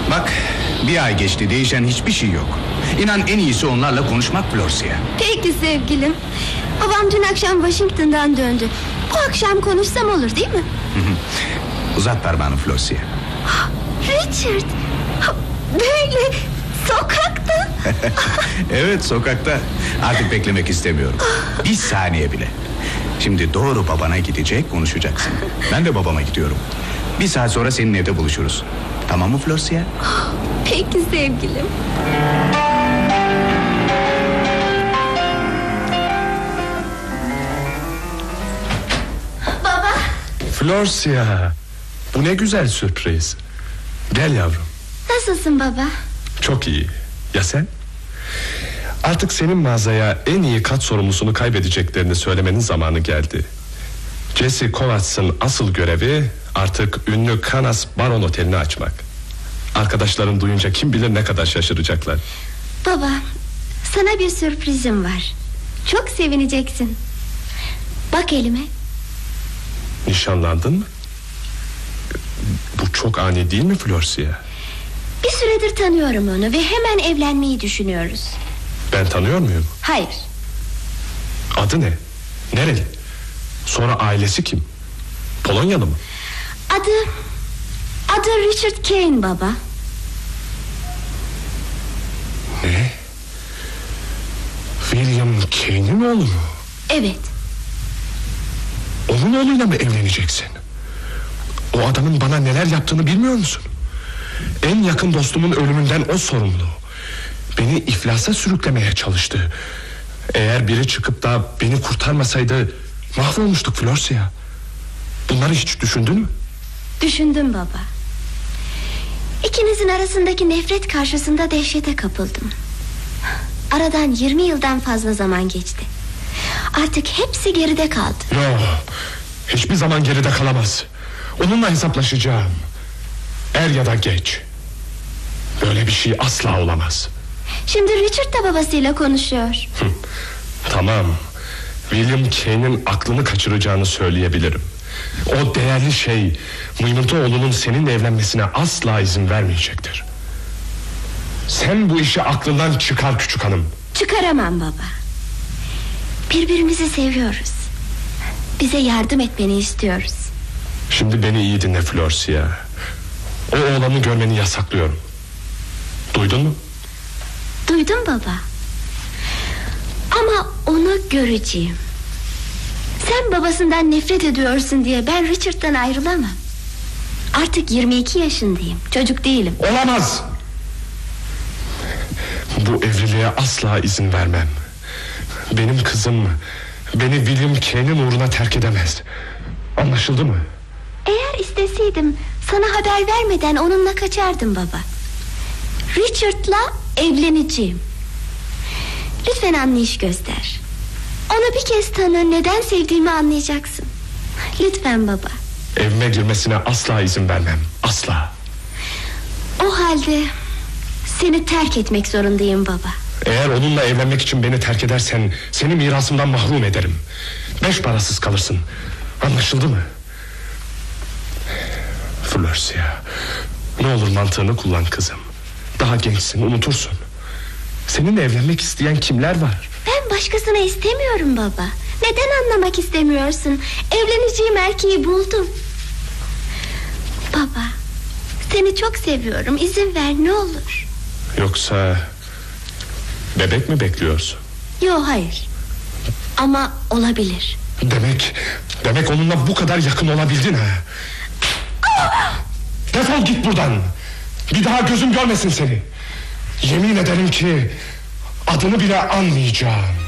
Bak, bir ay geçti, değişen hiçbir şey yok. İnan en iyisi onlarla konuşmak Florsia. Peki sevgilim. Babam dün akşam Washington'dan döndü. Bu akşam konuşsam olur değil mi? Uzat parmağını Florsia. Richard, böyle sokakta. Evet, sokakta. Artık beklemek istemiyorum. Bir saniye bile. Şimdi doğru babana gidecek, konuşacaksın. Ben de babama gidiyorum. Bir saat sonra senin evde buluşuruz. Tamam mı Florsia? Peki sevgilim. Baba. Florsia, bu ne güzel sürpriz. Gel yavrum. Nasılsın baba? Çok iyi. Ya sen? Artık senin mağazaya en iyi kat sorumlusunu kaybedeceklerini söylemenin zamanı geldi. Jesse Kovacs'ın asıl görevi artık ünlü Canas Baron Oteli'ni açmak. Arkadaşların duyunca kim bilir ne kadar şaşıracaklar. Baba, sana bir sürprizim var. Çok sevineceksin. Bak elime. Nişanlandın mı? Bu çok ani değil mi Florsia? Bir süredir tanıyorum onu ve hemen evlenmeyi düşünüyoruz. Ben tanıyor muyum? Hayır. Adı ne? Nereli? Sonra ailesi kim? Polonyalı mı? Adı Richard Kane baba. Ne? William Kane'in oğlu mu? Evet. Onun oğluyla mı evleneceksin? O adamın bana neler yaptığını bilmiyor musun? En yakın dostumun ölümünden o sorumlu. Beni iflasa sürüklemeye çalıştı. Eğer biri çıkıp da beni kurtarmasaydı mahvolmuştuk Florsia. Bunları hiç düşündün mü? Düşündüm baba. İkinizin arasındaki nefret karşısında dehşete kapıldım. Aradan 20 yıldan fazla zaman geçti. Artık hepsi geride kaldı. Yok, hiçbir zaman geride kalamaz. Onunla hesaplaşacağım. Er ya da geç. Böyle bir şey asla olamaz. Şimdi Richard da babasıyla konuşuyor. Tamam. William Kane'in aklını kaçıracağını söyleyebilirim. O değerli şey Mıymıntıoğlu'nun seninle evlenmesine asla izin vermeyecektir. Sen bu işi aklından çıkar küçük hanım. Çıkaramam baba. Birbirimizi seviyoruz. Bize yardım etmeni istiyoruz. Şimdi beni iyi dinle Florsia. O oğlanı görmeni yasaklıyorum. Duydun mu? Duydum baba. Ama onu göreceğim. Sen babasından nefret ediyorsun diye ben Richard'dan ayrılamam. Artık 22 yaşındayım. Çocuk değilim. Olamaz. Bu evliliğe asla izin vermem. Benim kızım beni William Kane'in uğruna terk edemez. Anlaşıldı mı? Eğer isteseydim sana haber vermeden onunla kaçardım baba. Richard'la evleneceğim. Lütfen anlayış göster. Onu bir kez tanı, neden sevdiğimi anlayacaksın. Lütfen baba. Evime girmesine asla izin vermem. Asla. O halde seni terk etmek zorundayım baba. Eğer onunla evlenmek için beni terk edersen seni mirasımdan mahrum ederim. 5 parasız kalırsın. Anlaşıldı mı? Florsia, ne olur mantığını kullan kızım. Daha gençsin, unutursun. Seninle evlenmek isteyen kimler var? Ben başkasını istemiyorum baba. Neden anlamak istemiyorsun? Evleneceğim erkeği buldum. Baba, seni çok seviyorum. İzin ver ne olur. Yoksa bebek mi bekliyorsun? Yok hayır. Ama olabilir. Demek onunla bu kadar yakın olabildin ha? Defol git buradan. Bir daha gözüm görmesin seni. Yemin ederim ki adını bile anmayacağım.